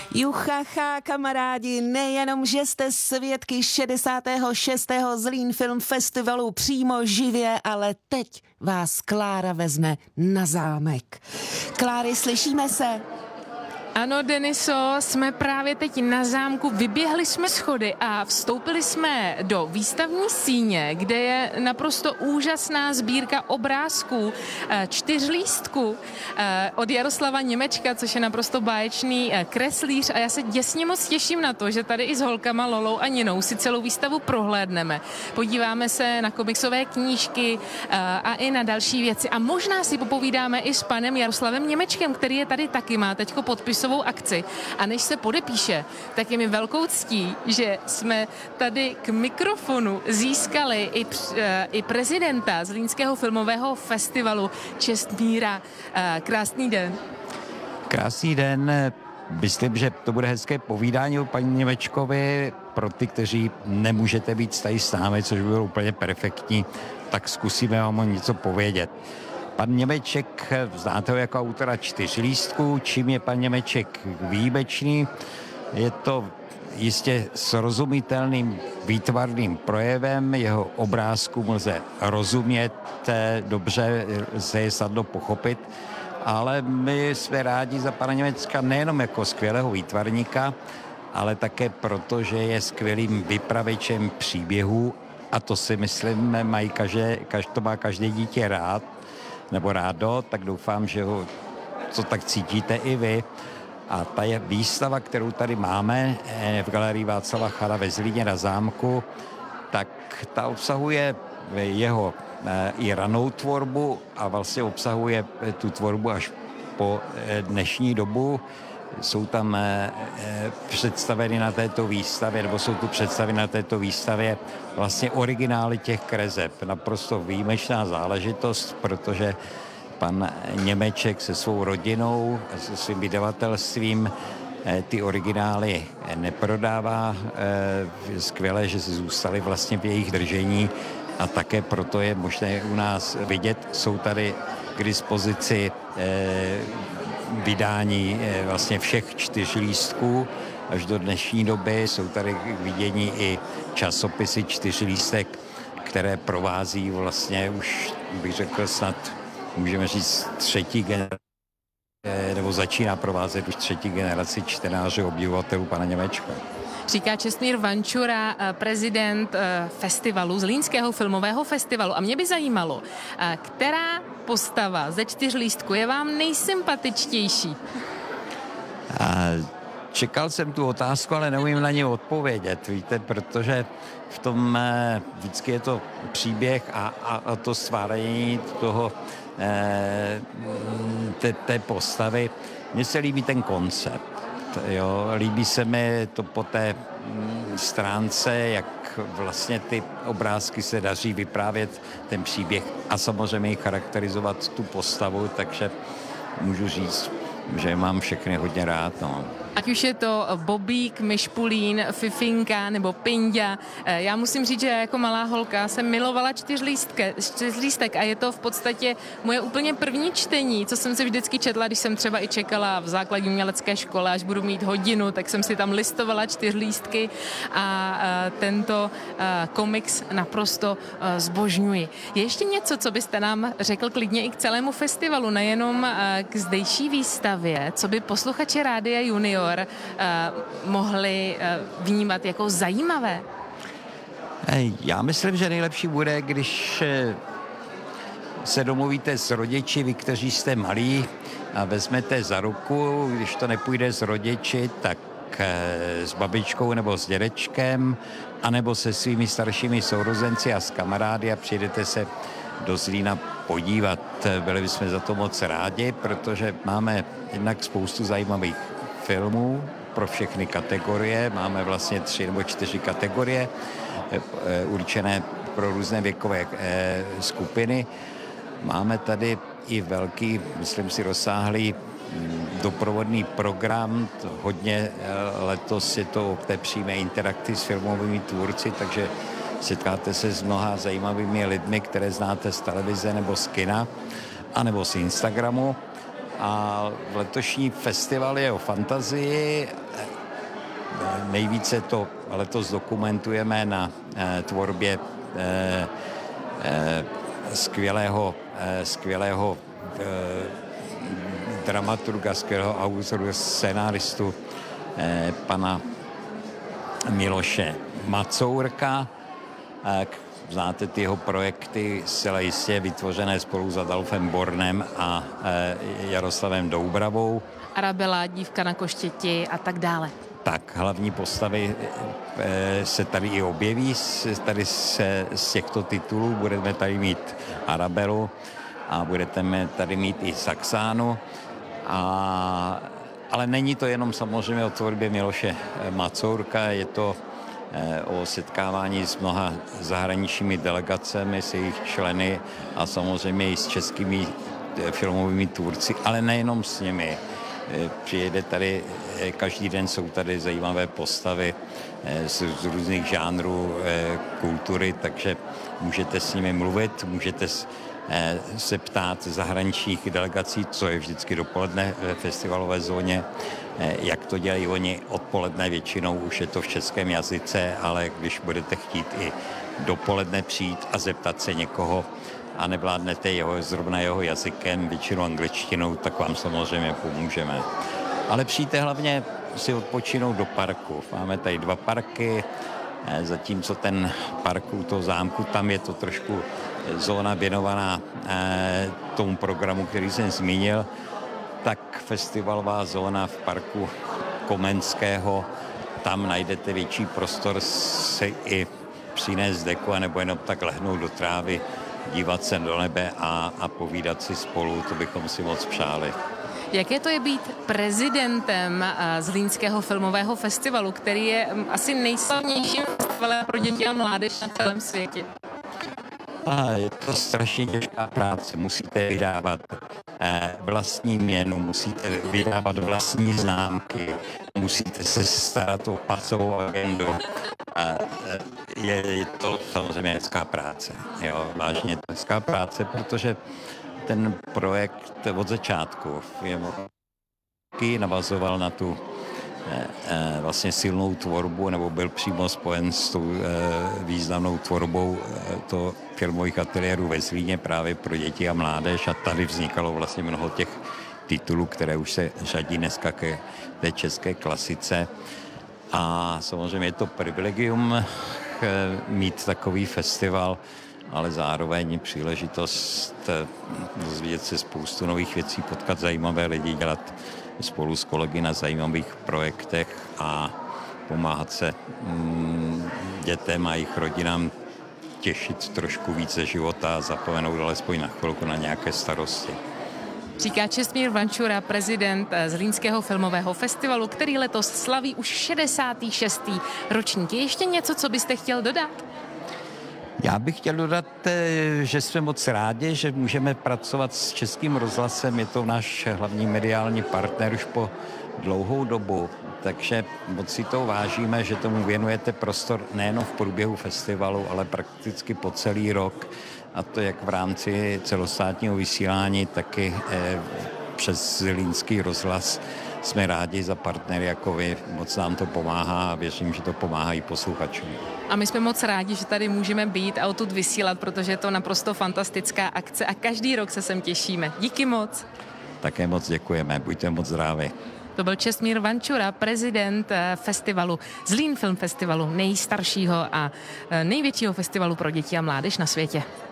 Juchacha, kamarádi, nejenom, že jste svědky 66. Zlín Film Festivalu přímo živě, ale teď vás Klára vezme na zámek. Kláry, slyšíme se? Ano, Deniso, jsme právě teď na zámku, vyběhli jsme schody a vstoupili jsme do výstavní síně, kde je naprosto úžasná sbírka obrázků, 4 lístků od Jaroslava Němečka, což je naprosto báječný kreslíř, a já se děsně moc těším na to, že tady i s holkama Lolou a Ninou si celou výstavu prohlédneme. Podíváme se na komiksové knížky a i na další věci a možná si popovídáme i s panem Jaroslavem Němečkem, který je tady taky, má teďko podpisovou akci. A než se podepíše, tak je mi velkou ctí, že jsme tady k mikrofonu získali i prezidenta Zlínského filmového festivalu Čestmíra. Krásný den. Krásný den. Myslím, že to bude hezké povídání o paní Němečkovi. Pro ty, kteří nemůžete být tady s námi, což by bylo úplně perfektní, tak zkusíme vám o něco povědět. Pan Němeček, znáte ho jako autora 4 lístků. Čím je pan Němeček výjimečný? Je to jistě srozumitelným výtvarným projevem. Jeho obrázkům lze rozumět dobře, lze je snadno pochopit, ale my jsme rádi za pana Němečka nejenom jako skvělého výtvarníka, ale také proto, že je skvělým vypravěčem příběhů, a to si myslím, to má každé dítě rád, nebo rádo, tak doufám, že to tak cítíte i vy. A ta je výstava, kterou tady máme v galerii Václava Chala ve Zlíně na zámku, tak ta obsahuje jeho i ranou tvorbu a vlastně obsahuje tu tvorbu až po dnešní dobu. Jsou tam představeny na této výstavě, nebo jsou tu představeny na této výstavě vlastně originály těch kreseb. Naprosto výjimečná záležitost, protože pan Němeček se svou rodinou, se svým vydavatelstvím ty originály neprodává. Skvělé, že si zůstaly vlastně v jejich držení a také proto je možné u nás vidět. Jsou tady k dispozici vydání vlastně všech 4 lístků až do dnešní doby. Jsou tady k vidění i časopisy 4 lístek, které provází vlastně už, bych řekl, snad můžeme říct 3. generaci, nebo začíná provázet už 3. generaci čtenářů, obdivovatelů pana Němečka. Říká Čestmír Vančura, prezident festivalu, Zlínského filmového festivalu. A mě by zajímalo, která postava ze 4 lístků je vám nejsympatičtější? Čekal jsem tu otázku, ale neumím na ně odpovědět, víte, protože v tom vždycky je to příběh a to stvárání toho té postavy. Mně se líbí ten koncept. Jo, líbí se mi to po té stránce, jak vlastně ty obrázky se daří vyprávět ten příběh a samozřejmě charakterizovat tu postavu, takže můžu říct, že mám všechny hodně rád. No. Ať už je to Bobík, Myšpulín, Fifinka nebo Pinďa. Já musím říct, že jako malá holka jsem milovala 4 lístek a je to v podstatě moje úplně první čtení, co jsem si vždycky četla, když jsem třeba i čekala v základní umělecké škole, až budu mít hodinu, tak jsem si tam listovala 4 lístky a tento komiks naprosto zbožňuji. Je ještě něco, co byste nám řekl klidně i k celému festivalu, nejenom k zdejší výstavě, co by posluchači Rádia Junior mohli vnímat jako zajímavé? Já myslím, že nejlepší bude, když se domluvíte s rodiči, vy, kteří jste malí, a vezmete za ruku, když to nepůjde s rodiči, tak s babičkou nebo s dědečkem, anebo se svými staršími sourozenci a s kamarády a přijdete se do Zlína podívat. Byli bychom za to moc rádi, protože máme jednak spoustu zajímavých filmů pro všechny kategorie. Máme vlastně 3 nebo 4 kategorie určené pro různé věkové skupiny. Máme tady i velký, myslím si, rozsáhlý doprovodný program. Hodně letos je to o té přímé interakci s filmovými tvůrci, takže setkáte se s mnoha zajímavými lidmi, které znáte z televize nebo z kina, anebo z Instagramu. A letošní festival je o fantazii nejvíce to letos dokumentujeme na tvorbě skvělého dramaturga, skvělého autoru, scénáristu pana Miloše Macourka. Znáte ty jeho projekty, zcela jistě vytvořené spolu s Adolfem Bornem a Jaroslavem Doubravou. Arabela, Dívka na koštěti a tak dále. Tak, hlavní postavy se tady i objeví tady z těchto titulů. Budeme tady mít Arabelu a budeme tady mít i Saxánu. Ale není to jenom samozřejmě o tvorbě Miloše Macourka, je to o setkávání s mnoha zahraničními delegacemi, s jejich členy a samozřejmě i s českými filmovými tvůrci, ale nejenom s nimi. Přijede tady, každý den jsou tady zajímavé postavy z různých žánrů kultury, takže můžete s nimi mluvit, můžete se ptát zahraničních delegací, co je vždycky dopoledne ve festivalové zóně, jak to dělají oni odpoledne, většinou už je to v českém jazyce, ale když budete chtít i dopoledne přijít a zeptat se někoho a nevládnete zrovna jeho jazykem, většinou angličtinou, tak vám samozřejmě pomůžeme. Ale přijďte hlavně si odpočinout do parku. Máme tady 2 parky, zatímco ten park u toho zámku, tam je to trošku zóna věnovaná tomu programu, který jsem zmínil, tak festivalová zóna v parku Komenského, tam najdete větší prostor si i přinést deku, anebo jenom tak lehnout do trávy, dívat se do nebe a povídat si spolu, to bychom si moc přáli. Jaké to je být prezidentem Zlínského filmového festivalu, který je asi nejslavnějším festivalem pro děti a mládež na celém světě? Je to strašně těžká práce. Musíte vydávat vlastní jméno, musíte vydávat vlastní známky, musíte se starat o pasovou agendu. Je to samozřejmě hezká práce. Jo, vážně to hezká práce, protože ten projekt od začátku navazoval na tu vlastně silnou tvorbu, nebo byl přímo spojen s tou významnou tvorbou to filmových ateliérů ve Zlíně právě pro děti a mládež a tady vznikalo vlastně mnoho těch titulů, které už se řadí dneska ke té české klasice. A samozřejmě je to privilegium mít takový festival, ale zároveň příležitost dozvědět se spoustu nových věcí, potkat zajímavé lidi, dělat spolu s kolegy na zajímavých projektech a pomáhat se dětem a jejich rodinám těšit trošku více života a zapomenout alespoň na chvilku na nějaké starosti. Říká Čestmír Vančura, prezident Zlínského filmového festivalu, který letos slaví už 66. ročník. Je ještě něco, co byste chtěl dodat? Já bych chtěl dodat, že jsme moc rádi, že můžeme pracovat s Českým rozhlasem. Je to náš hlavní mediální partner už po dlouhou dobu, takže moc si to vážíme, že tomu věnujete prostor nejen v průběhu festivalu, ale prakticky po celý rok. A to jak v rámci celostátního vysílání, taky přes Zlínský rozhlas. Jsme rádi za partnery jako vy, moc nám to pomáhá a věřím, že to pomáhá i posluchačům. A my jsme moc rádi, že tady můžeme být a odtud vysílat, protože je to naprosto fantastická akce a každý rok se sem těšíme. Díky moc. Také moc děkujeme, buďte moc zdraví. To byl Čestmír Vančura, prezident festivalu, Zlín Film Festivalu, nejstaršího a největšího festivalu pro děti a mládež na světě.